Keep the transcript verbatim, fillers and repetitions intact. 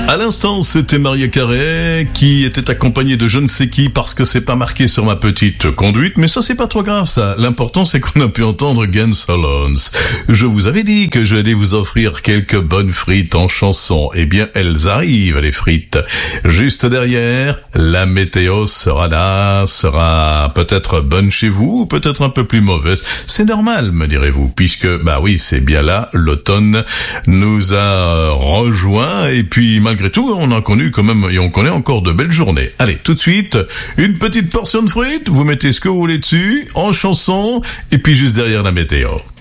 À l'instant, c'était Maria Carey qui était accompagnée de je ne sais qui parce que c'est pas marqué sur ma petite conduite, mais ça c'est pas trop grave ça. L'important c'est qu'on a pu entendre Guns N' Je vous avais dit que j'allais vous offrir quelques bonnes frites en chanson. Eh bien, elles arrivent les frites. Juste derrière, la météo sera là, sera peut-être bonne chez vous ou peut-être un peu plus mauvaise. C'est normal, me direz-vous, puisque bah oui, c'est bien là, l'automne nous a rejoints et puis malgré Malgré tout, on a connu quand même, et on connaît encore de belles journées. Allez, tout de suite, une petite portion de frites, vous mettez ce que vous voulez dessus, en chanson, et puis juste derrière la météo.